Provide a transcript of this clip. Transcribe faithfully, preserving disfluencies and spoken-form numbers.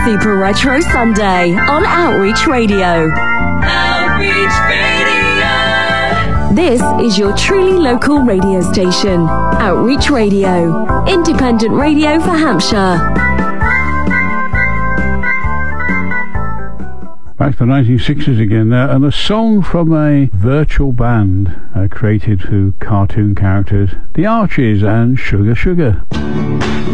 Super Retro Sunday on Outreach Radio. Outreach Radio. This is your truly local radio station. Outreach Radio. Independent radio for Hampshire. Back to the nineteen sixties again there, and a song from a virtual band uh, created through cartoon characters, The Archies and Sugar Sugar.